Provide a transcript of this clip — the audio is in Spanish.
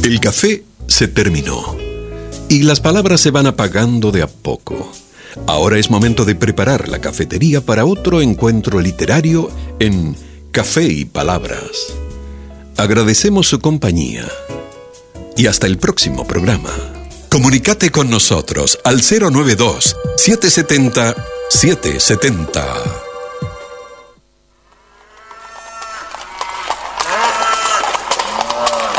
El café se terminó y las palabras se van apagando de a poco. Ahora es momento de preparar la cafetería para otro encuentro literario en Café y Palabras. Agradecemos su compañía y hasta el próximo programa. Comunícate con nosotros al 092-770-770.